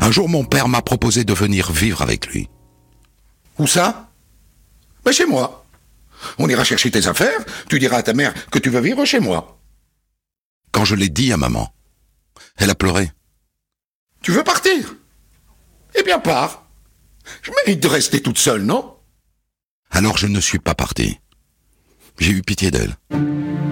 Un jour, mon père m'a proposé de venir vivre avec lui. Où ça? Ben chez moi. On ira chercher tes affaires, tu diras à ta mère que tu veux vivre chez moi. Quand je l'ai dit à maman, elle a pleuré. Tu veux partir? Eh bien pars. Je mérite de rester toute seule, non? Alors je ne suis pas parti. J'ai eu pitié d'elle.